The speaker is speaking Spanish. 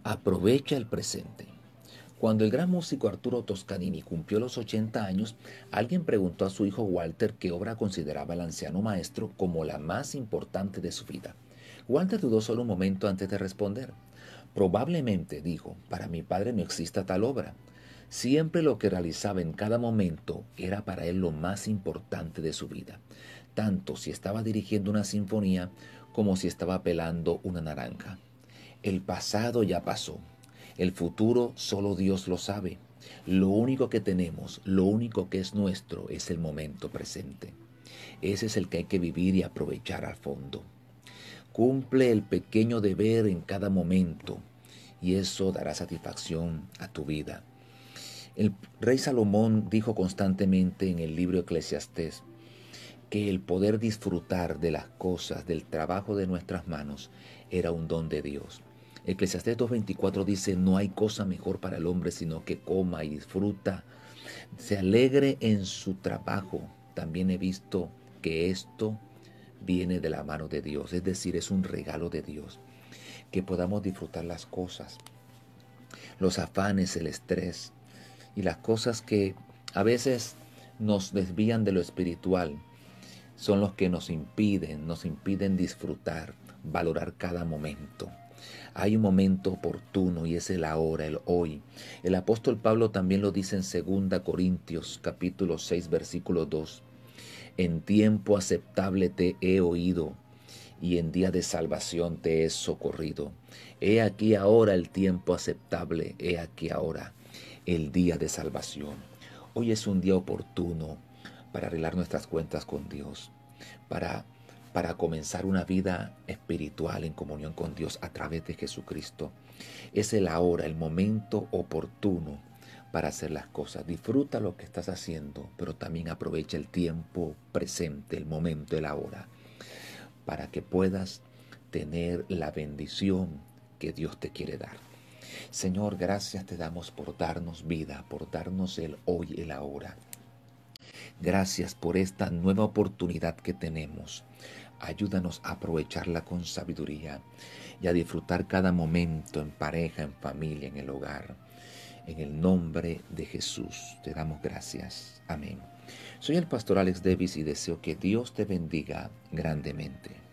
Aprovecha el presente. Cuando el gran músico Arturo Toscanini cumplió los 80 años, alguien preguntó a su hijo Walter qué obra consideraba el anciano maestro como la más importante de su vida. Walter dudó solo un momento antes de responder. Probablemente, dijo, para mi padre no exista tal obra. Siempre lo que realizaba en cada momento era para él lo más importante de su vida, tanto si estaba dirigiendo una sinfonía como si estaba pelando una naranja. El pasado ya pasó. El futuro solo Dios lo sabe. Lo único que tenemos, lo único que es nuestro es el momento presente. Ese es el que hay que vivir y aprovechar al fondo. Cumple el pequeño deber en cada momento y eso dará satisfacción a tu vida. El rey Salomón dijo constantemente en el libro Eclesiastés que el poder disfrutar de las cosas, del trabajo de nuestras manos, era un don de Dios. Eclesiastés 2:24 dice, no hay cosa mejor para el hombre sino que coma y disfruta, se alegre en su trabajo. También he visto que esto viene de la mano de Dios, es decir, es un regalo de Dios, que podamos disfrutar las cosas, los afanes, el estrés y las cosas que a veces nos desvían de lo espiritual, son los que nos impiden disfrutar, valorar cada momento. Hay un momento oportuno y es el ahora, el hoy. El apóstol Pablo también lo dice en 2 Corintios capítulo 6 versículo 2. En tiempo aceptable te he oído y en día de salvación te he socorrido. He aquí ahora el tiempo aceptable, he aquí ahora el día de salvación. Hoy es un día oportuno para arreglar nuestras cuentas con Dios, para, para comenzar una vida espiritual en comunión con Dios a través de Jesucristo. Es el ahora, el momento oportuno para hacer las cosas. Disfruta lo que estás haciendo, pero también aprovecha el tiempo presente, el momento, el ahora, para que puedas tener la bendición que Dios te quiere dar. Señor, gracias te damos por darnos vida, por darnos el hoy, el ahora. Gracias por esta nueva oportunidad que tenemos. Ayúdanos a aprovecharla con sabiduría y a disfrutar cada momento en pareja, en familia, en el hogar. En el nombre de Jesús te damos gracias. Amén. Soy el pastor Alex Davis y deseo que Dios te bendiga grandemente.